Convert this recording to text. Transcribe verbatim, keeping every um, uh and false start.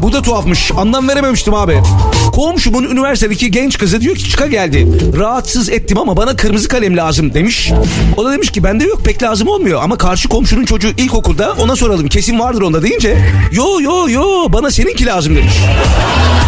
Bu da tuhafmış. Anlam verememiştim abi. Komşumun üniversitedeki genç kızı diyor ki çıka geldi. Rahatsız ettim ama bana kırmızı kalem lazım demiş. O da demiş ki bende yok, pek lazım olmuyor. Ama karşı komşunun çocuğu ilkokulda, ona soralım kesin vardır onda deyince. Yo yo yo bana seninki lazım demiş.